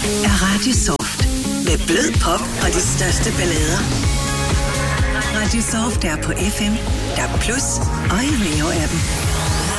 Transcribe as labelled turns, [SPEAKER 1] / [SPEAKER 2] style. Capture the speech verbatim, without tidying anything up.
[SPEAKER 1] er Radio Soft. Med blød pop og de største ballader. Radio Soft er på F M, D A B plus og i Neo-appen.